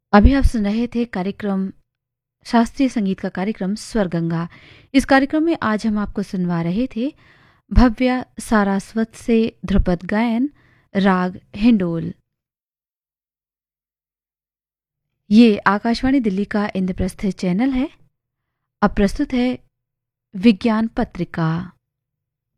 अभी आप सुन रहे थे कार्यक्रम शास्त्रीय संगीत का कार्यक्रम स्वर गंगा। इस कार्यक्रम में आज हम आपको सुनवा रहे थे भव्य सारास्वत से ध्रुपद गायन राग हिंडोल। ये आकाशवाणी दिल्ली का इंद्रप्रस्थ चैनल है। अब प्रस्तुत है विज्ञान पत्रिका।